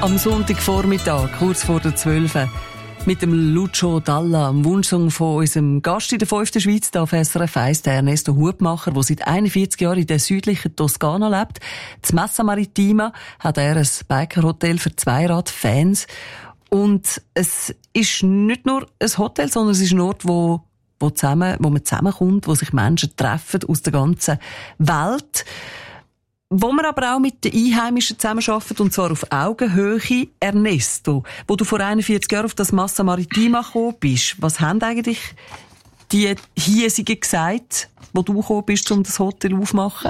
Am Sonntagvormittag, kurz vor der 12. mit dem Lucio Dalla, dem Wunschsong von unserem Gast in der 5. Schweiz, da auf SRF 1, der Ernesto Hubmacher, der seit 41 Jahren in der südlichen Toskana lebt. Das Massa Maritima hat er ein Bikerhotel für Zweiradfans. Und es ist nicht nur ein Hotel, sondern es ist ein Ort, wo man zusammenkommt, wo sich Menschen treffen aus der ganzen Welt. Wo man aber auch mit den Einheimischen zusammenarbeitet, und zwar auf Augenhöhe. Ernesto, wo du vor 41 Jahren auf das Massa Maritima gekommen bist, was haben eigentlich die Hiesigen gesagt, wo du gekommen bist, um das Hotel aufzumachen?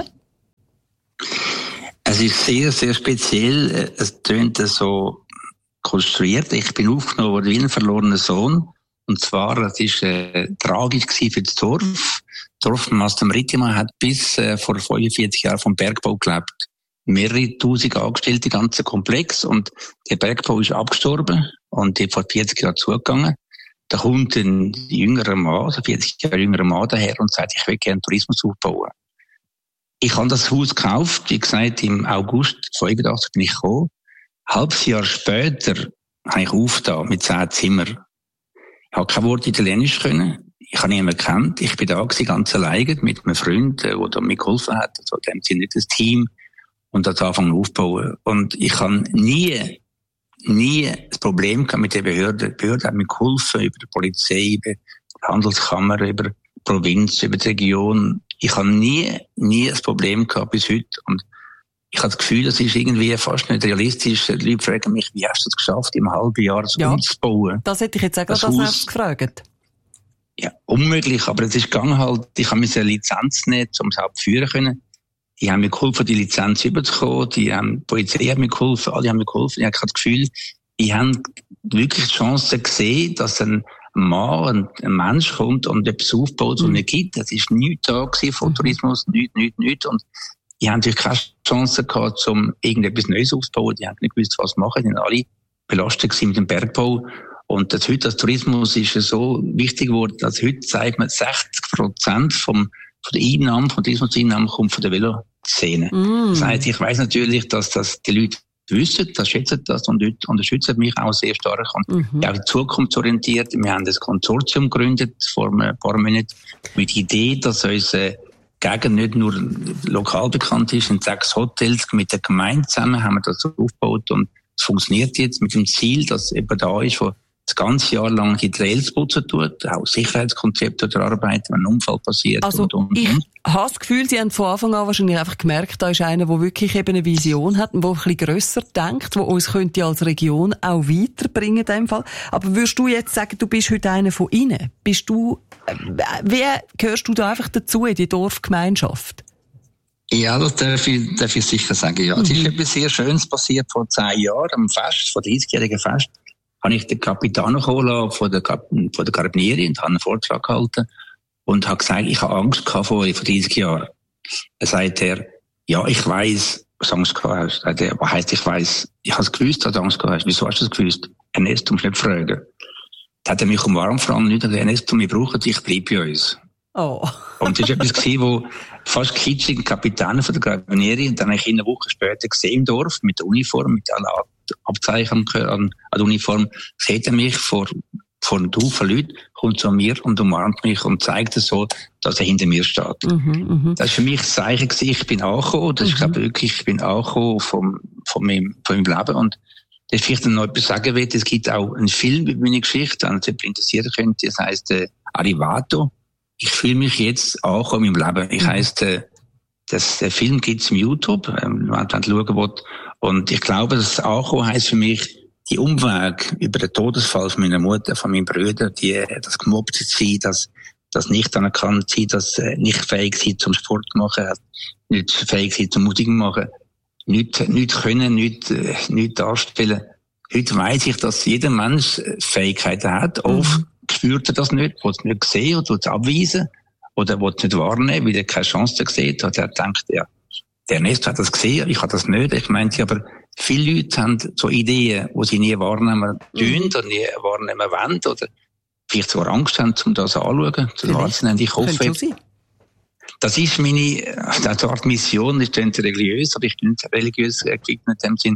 Es ist sehr, sehr speziell. Es tönt so konstruiert. Ich bin aufgenommen worden wie ein verlorener Sohn. Und zwar, das war tragisch für das Dorf. Das Dorf Massa Maritima hat bis vor 45 Jahren vom Bergbau gelebt. Mehrere tausend Angestellte, ganzen Komplex. Und der Bergbau ist abgestorben und die vor 40 Jahren zugegangen. Da kommt ein jüngerer Mann, also 40 Jahre jüngerer Mann daher und sagt, ich will gerne Tourismus aufbauen. Ich habe das Haus gekauft, wie gesagt, im August 85 bin ich gekommen. Ein halbes Jahr später habe ich aufgetan mit 10 Zimmern. Ich habe kein Wort Italienisch können. Ich habe niemanden gekannt. Ich bin da gewesen, ganz alleine mit einem Freund, der da mir geholfen hat. Also, dem sind nicht das Team. Und das anfangen aufzubauen. Und ich habe nie das Problem gehabt mit der Behörde. Die Behörde hat mir geholfen, über die Polizei, über die Handelskammer, über die Provinz, über die Region. Ich habe nie das Problem gehabt bis heute. Und ich habe das Gefühl, das ist irgendwie fast nicht realistisch. Die Leute fragen mich, wie hast du es geschafft, im halben Jahr so umzubauen? Das hätte ich jetzt auch gerade als erstes gefragt. Ja, unmöglich, aber es ist gegangen halt. Ich habe mir eine Lizenz nicht, um es überhaupt führen können. Die haben mir geholfen, die Lizenz überzukommen. Die Polizei hat mir geholfen, alle haben mir geholfen. Ich habe das Gefühl, die haben wirklich die Chance gesehen, dass ein Mann, ein Mensch kommt und etwas aufbaut, was es nicht gibt. Es ist nichts da gewesen von Tourismus, nichts. Und die haben natürlich keine Chance gehabt, um irgendetwas Neues aufzubauen. Die haben nicht gewusst, was machen. Die sind alle belastet gewesen mit dem Bergbau. Und heute, das Tourismus ist so wichtig geworden, dass heute sagt man, 60% von der Einnahmen, von Tourismuseinnahmen kommt von der Veloszene. Das heißt, ich weiss natürlich, dass das die Leute wissen, das schätzen das und unterstützen mich auch sehr stark. Und auch zukunftsorientiert. Wir haben das Konsortium gegründet vor ein paar Monaten mit der Idee, dass unsere Gegend nicht nur lokal bekannt ist. In 6 Hotels mit der Gemeinde zusammen haben wir das aufgebaut und es funktioniert jetzt mit dem Ziel, dass jemand da ist, der das ganze Jahr lang die Trails putzen tut, auch Sicherheitskonzepte erarbeiten, wenn ein Unfall passiert. Also ich habe das Gefühl, Sie haben von Anfang an wahrscheinlich einfach gemerkt, da ist einer, der wirklich eben eine Vision hat, der ein bisschen grösser denkt, der uns könnte als Region auch weiterbringen in dem Fall. Aber würdest du jetzt sagen, du bist heute einer von ihnen? Wie gehörst du da einfach dazu in die Dorfgemeinschaft? Ja, das darf ich sicher sagen, ja. Es ist etwas sehr Schönes passiert vor 10 Jahren, am Fest, vor 30-jährigen Fest. Habe ich den Capitano geholt von der Carabinieri und habe einen Vortrag gehalten und habe gesagt, ich habe Angst gehabt vor 30 Jahren. Dann sagt er, ja, ich weiss, was du Angst gehabt hast. Sagt er, was heisst, ich weiss? Ich habe es gewusst, dass du Angst gehabt hast. Wieso hast du es gewusst? Ernesto, du musst nicht fragen. Dann hat er mich umarmt, nicht, Ernesto, wir brauchen dich, bleib bei uns. Oh. Und das war etwas gewesen, wo fast kitschig ein Kapitän von der Carabinieri und dann habe ich ihn eine Woche später gesehen im Dorf mit der Uniform, mit allen Abzeichen an der Uniform, sieht er mich vor einem Haufen Leuten, kommt zu mir und umarmt mich und zeigt es so, dass er hinter mir steht. Das war für mich das Zeichen gewesen, ich bin angekommen, das ist, glaube ich, wirklich, ich bin angekommen von meinem Leben und das ist vielleicht noch etwas sagen will, es gibt auch einen Film über meine Geschichte, wenn es jemand interessieren könnte, das heisst Arrivato. Ich fühle mich jetzt angekommen im Leben. Ich heisst, der Film gibt's im YouTube, wenn man schauen will. Und ich glaube, das Ankommen heisst für mich, die Umweg über den Todesfall von meiner Mutter, von meinen Brüdern, das gemobbt sein, das nicht anerkannt sein, das nicht fähig sein zum Sport machen, nicht fähig sein zum Musik machen, nicht können, nicht darstellen. Heute weiss ich, dass jeder Mensch Fähigkeiten hat. Oft spürt er das nicht, will es nicht sehen oder will es abweisen oder will es nicht wahrnehmen, weil er keine Chance sieht. Oder er denkt, ja, der Ernesto hat das gesehen, ich habe das nicht. Ich meinte, aber viele Leute haben so Ideen, die sie nie wahrnehmen tun oder nie wahrnehmen wollen oder vielleicht sogar Angst haben, um das anzuschauen, zu wahrnehmen. Ich hoffe, das ist meine Art Mission, das ist nicht religiös, aber ich bin nicht religiös gewidmet in dem Sinn.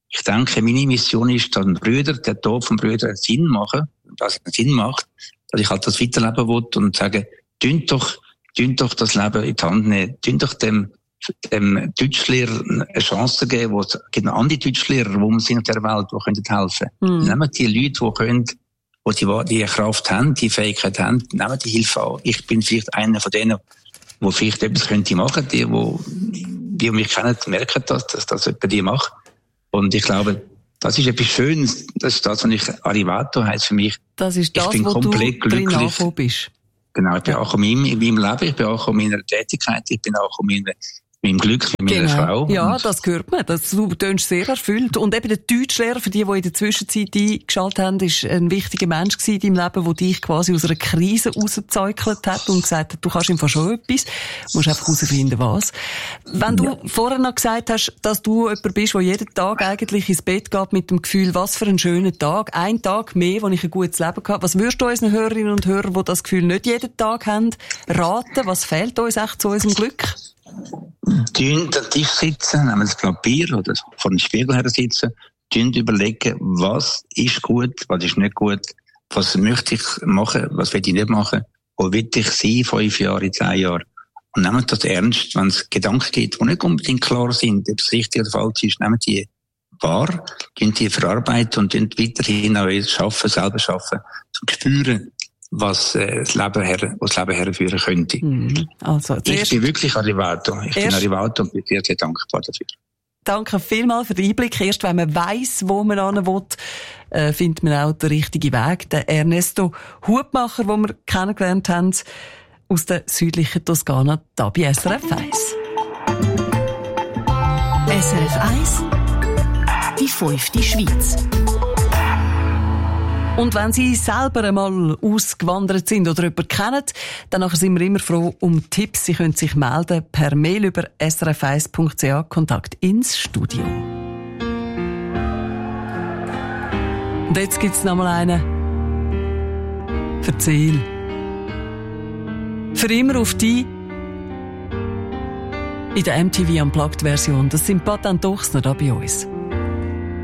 Ich denke, meine Mission ist, dass der Tod von Brüdern dass es einen Sinn macht, dass ich halt das weiterleben will und sage, tun doch das Leben in die Hand nehmen, tun doch dem Deutschlehrer eine Chance geben, wo es gibt noch andere Deutschlehrer, wo wir sind auf der Welt, die können helfen. Nehmen die Leute, die können, die Kraft haben, die Fähigkeit haben, nehmen die Hilfe an. Ich bin vielleicht einer von denen, die vielleicht etwas könnte machen, die mich kennen, merken das jemand die macht. Und ich glaube, das ist etwas Schönes. Das ist das, was Arrivato heisst für mich. Das ist das, ich bin wo komplett du drin glücklich. angekommen bist. Genau, ich bin auch in meinem Leben, ich bin auch in meiner Tätigkeit, ich bin auch in meinem Glück mit meiner Frau. Ja, das hört man. Du tönst sehr erfüllt. Und eben der Deutschlehrer, für die in der Zwischenzeit eingeschaltet haben, ist ein wichtiger Mensch gewesen in deinem Leben, der dich quasi aus einer Krise rausgezeugelt hat und gesagt hat, du kannst ihm schon etwas, musst einfach herausfinden, was. Wenn du vorher noch gesagt hast, dass du jemand bist, der jeden Tag eigentlich ins Bett geht mit dem Gefühl, was für ein schöner Tag, ein Tag mehr, wo ich ein gutes Leben hatte. Was würdest du unseren Hörerinnen und Hörern, die das Gefühl nicht jeden Tag haben, raten? Was fehlt uns echt zu unserem Glück? An den Tisch sitzen, nehmen das Papier oder vor dem Spiegel her sitzen, überlegen, was ist gut, was ist nicht gut, was möchte ich machen, was will ich nicht machen, wo will ich sein, 5 Jahre, 10 Jahre. Und nehmen das ernst, wenn es Gedanken gibt, die nicht unbedingt klar sind, ob es richtig oder falsch ist, nehmen die wahr, die verarbeiten und weiterhin auch selber schaffen, zum Spüren, was das Leben herführen könnte. Also, ich bin wirklich Arrivato. Ich bin Arrivato und bin sehr, sehr dankbar dafür. Danke vielmals für den Einblick. Erst wenn man weiss, wo man hin will, findet man auch den richtigen Weg. Der Ernesto Hutmacher, den wir kennengelernt haben, aus der südlichen Toskana, da bei SRF 1. SRF 1, die 5. Schweiz. Und wenn Sie selber einmal ausgewandert sind oder jemanden kennen, dann sind wir immer froh um Tipps. Sie können sich melden per Mail über srf1.ch, Kontakt ins Studio. Und jetzt gibt's noch mal einen. Erzähl. Für immer auf die in der MTV Unplugged Version. Das sind Patent Ochsner da bei uns.